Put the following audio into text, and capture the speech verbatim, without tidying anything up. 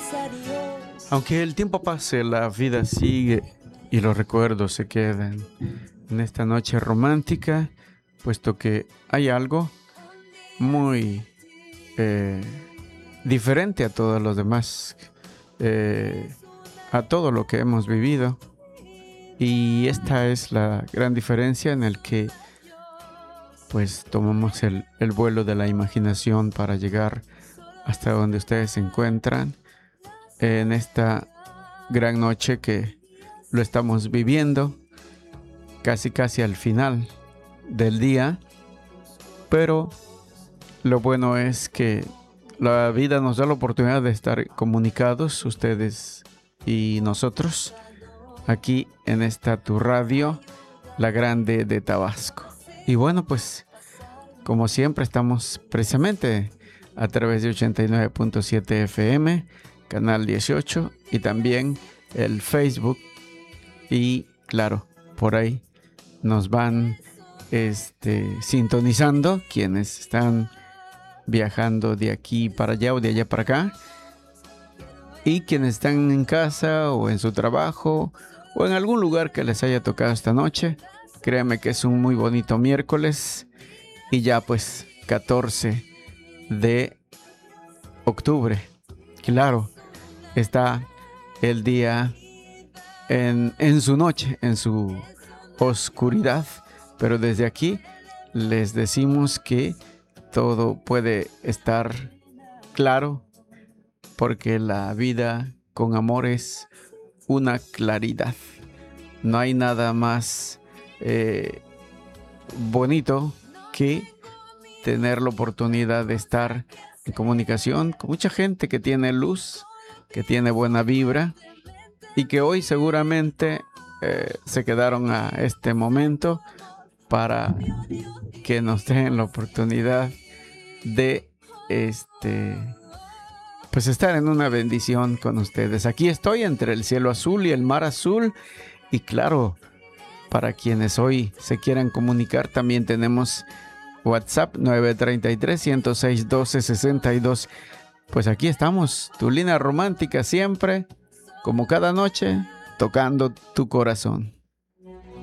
Aunque el tiempo pase, la vida sigue y los recuerdos se quedan en esta noche romántica, puesto que hay algo muy eh, diferente a todos los demás, eh, a todo lo que hemos vivido. Y esta es la gran diferencia en el que pues tomamos el, el vuelo de la imaginación para llegar hasta donde ustedes se encuentran en esta gran noche que lo estamos viviendo casi casi al final del día, pero lo bueno es que la vida nos da la oportunidad de estar comunicados, ustedes y nosotros, aquí en esta tu radio, La Grande de Tabasco. Y bueno, pues como siempre estamos precisamente a través de ochenta y nueve punto siete F M, canal dieciocho, y también el Facebook. Y claro, por ahí nos van este, sintonizando quienes están viajando de aquí para allá o de allá para acá. Y quienes están en casa o en su trabajo o en algún lugar que les haya tocado esta noche, créanme que es un muy bonito miércoles. Y ya pues catorce de octubre, claro, está el día en, en su noche, en su oscuridad. Pero desde aquí les decimos que todo puede estar claro, porque la vida con amor es una claridad. No hay nada más eh, bonito que tener la oportunidad de estar en comunicación con mucha gente que tiene luz, que tiene buena vibra y que hoy seguramente eh, se quedaron a este momento para que nos den la oportunidad de este pues estar en una bendición con ustedes. Aquí estoy entre el cielo azul y el mar azul, y claro, para quienes hoy se quieran comunicar, también tenemos WhatsApp nueve tres tres, uno cero seis, uno dos seis dos. Pues aquí estamos, tu línea romántica siempre, como cada noche, tocando tu corazón.